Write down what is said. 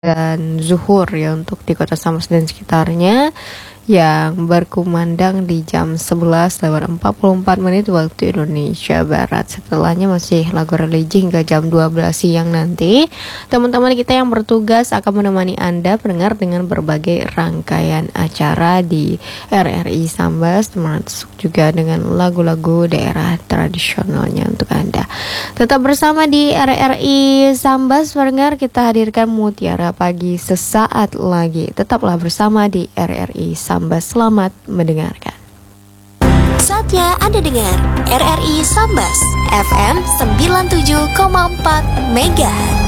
dan zuhur ya untuk di kota Sambas dan sekitarnya yang berkumandang di jam 11:44 waktu Indonesia Barat. Setelahnya masih lagu religi hingga jam 12 siang nanti. Teman-teman kita yang bertugas akan menemani Anda pendengar dengan berbagai rangkaian acara di RRI Sambas, termasuk juga dengan lagu-lagu daerah tradisionalnya untuk Anda. Tetap bersama di RRI Sambas, pendengar, kita hadirkan Mutiara Pagi sesaat lagi. Tetaplah bersama di RRI Sambas. Selamat mendengarkan. Saatnya Anda dengar RRI Sambas FM 97,4 MHz.